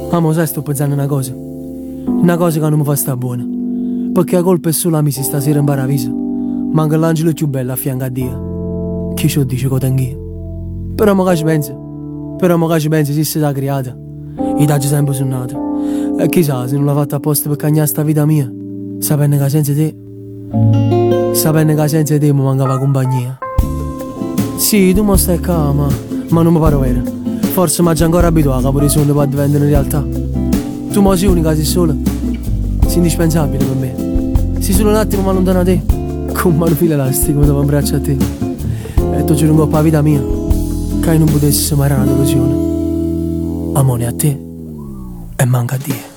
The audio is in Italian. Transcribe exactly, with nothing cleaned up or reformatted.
Ma sai, sto pensando una cosa. Una cosa che non mi fa sta buona. Perché la colpa è solo la mia stasera in paradiso. Manca l'angelo più bello a fianco a Dio. Chi ci lo dice che tengo io? Però magari ci penso. Però magari ci penso se si sta creata. I taggi sempre sono nati. E chissà se non l'ha fatta apposta per cagnare sta vita mia. Sapendo che senza te Sapendo che senza te mi mancava compagnia. Sì, tu mi stai qua, ma, ma non mi pare vero. Forse mi già ancora abituato a pure i sogni per diventare realtà. Tu mi sei unica, sei sola. Sei indispensabile per me. Sei solo un attimo ma lontana da te. Con mano filo elastico mi devo abbracciare a te. E tu giuro un po' la vita mia che non potessi mai una delusione. Amore a te e manca a Dio.